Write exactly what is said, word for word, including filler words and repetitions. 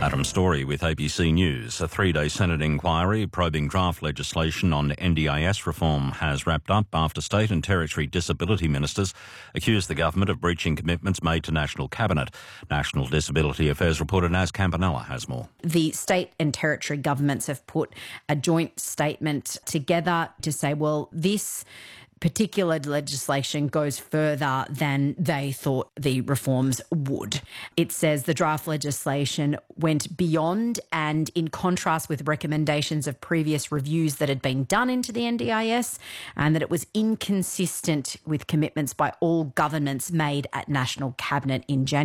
Adam Story with A B C News. A three-day Senate inquiry probing draft legislation on N D I S reform has wrapped up after state and territory disability ministers accused the government of breaching commitments made to National Cabinet. National Disability Affairs reporter Naz Campanella has more. The state and territory governments have put a joint statement together to say, well, this particular legislation goes further than they thought the reforms would. It says the draft legislation went beyond and in contrast with recommendations of previous reviews that had been done into the N D I S, and that it was inconsistent with commitments by all governments made at National Cabinet in January.